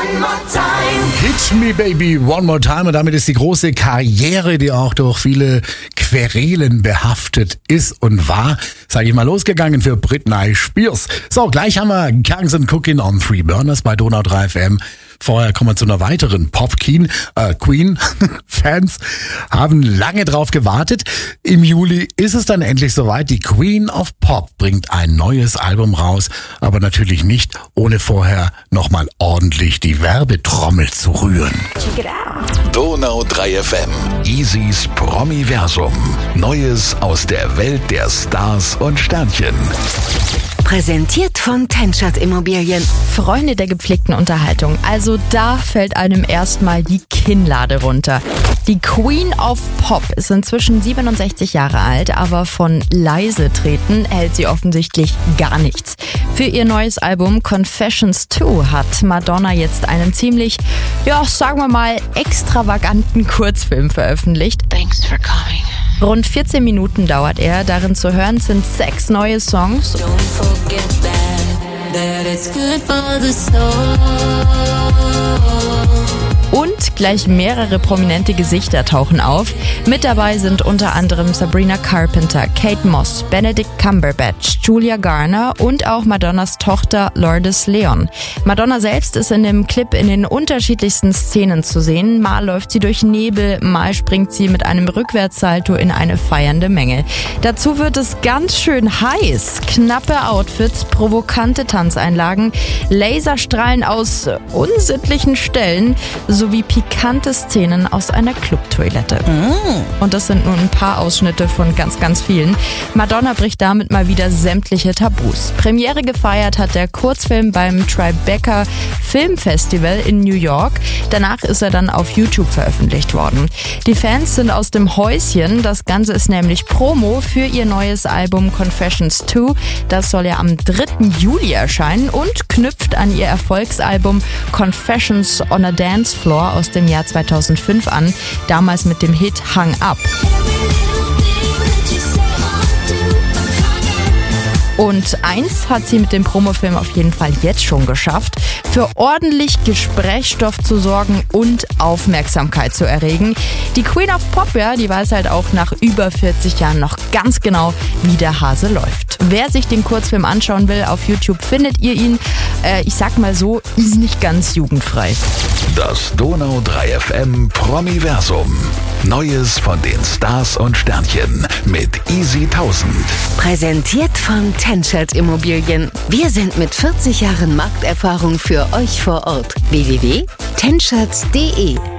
Hit Me Baby One More Time, und damit ist die große Karriere, die auch durch viele Querelen behaftet ist und war, sage ich mal, losgegangen für Britney Spears. So, gleich haben wir Gangs and Cooking on Three Burners bei Donau 3 FM. Vorher kommen wir zu einer weiteren Queen. Fans haben lange drauf gewartet. Im Juli ist es dann endlich soweit. Die Queen of Pop bringt ein neues Album raus, aber natürlich nicht, ohne vorher nochmal ordentlich die Werbetrommel zu rühren. Check it out. Donau 3 FM. Easys Promiversum. Neues aus der Welt der Stars und Sternchen. Präsentiert von Tenschert Immobilien. Freunde der gepflegten Unterhaltung. Also da fällt einem erstmal die Kinnlade runter. Die Queen of Pop ist inzwischen 67 Jahre alt, aber von leise treten hält sie offensichtlich gar nichts. Für ihr neues Album Confessions 2 hat Madonna jetzt einen ziemlich, sagen wir mal, extravaganten Kurzfilm veröffentlicht. Thanks for coming. Rund 14 Minuten dauert er. Darin zu hören sind 6 neue Songs. Und gleich mehrere prominente Gesichter tauchen auf. Mit dabei sind unter anderem Sabrina Carpenter, Kate Moss, Benedict Cumberbatch, Julia Garner und auch Madonnas Tochter Lourdes Leon. Madonna selbst ist in dem Clip in den unterschiedlichsten Szenen zu sehen. Mal läuft sie durch Nebel, mal springt sie mit einem Rückwärtssalto in eine feiernde Menge. Dazu wird es ganz schön heiß. Knappe Outfits, provokante Tanzeinlagen, Laserstrahlen aus unsittlichen Stellen sowie pikante Szenen aus einer Clubtoilette. Und das sind nur ein paar Ausschnitte von ganz, ganz vielen. Madonna bricht damit mal wieder sämtliche Tabus. Premiere gefeiert hat der Kurzfilm beim Tribeca Filmfestival in New York. Danach ist er dann auf YouTube veröffentlicht worden. Die Fans sind aus dem Häuschen. Das Ganze ist nämlich Promo für ihr neues Album Confessions 2. Das soll ja am 3. Juli erscheinen und knüpft an ihr Erfolgsalbum Confessions on a Dance Floor aus dem Jahr 2005 an, damals mit dem Hit Hung Up. Und eins hat sie mit dem Promofilm auf jeden Fall jetzt schon geschafft: für ordentlich Gesprächsstoff zu sorgen und Aufmerksamkeit zu erregen. Die Queen of Pop, die weiß halt auch nach über 40 Jahren noch ganz genau, wie der Hase läuft. Wer sich den Kurzfilm anschauen will, auf YouTube findet ihr ihn. Ich sag mal so, ist nicht ganz jugendfrei. Das Donau 3 FM Promiversum. Neues von den Stars und Sternchen mit Easy 1000. Präsentiert von Tenschert Immobilien. Wir sind mit 40 Jahren Markterfahrung für euch vor Ort. www.tenschert.de